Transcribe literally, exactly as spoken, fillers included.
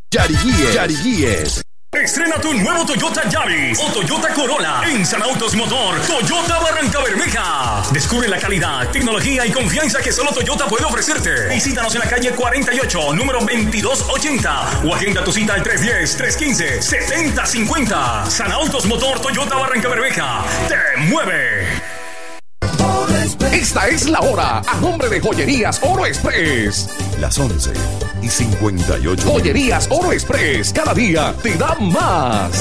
Yariguíes. Yariguíes. Estrena tu nuevo Toyota Yaris o Toyota Corolla en San Autos Motor Toyota Barrancabermeja. Descubre la calidad, tecnología y confianza que solo Toyota puede ofrecerte. Visítanos en la calle cuarenta y ocho, número veintidós ochenta o agenda tu cita al tres uno cero, tres uno cinco, siete cero cinco cero. San Autos Motor Toyota Barrancabermeja. ¡Te mueve! Esta es la hora, a nombre de Joyerías Oro Express. Las once y cincuenta y ocho. Joyerías Oro Express, cada día te da más.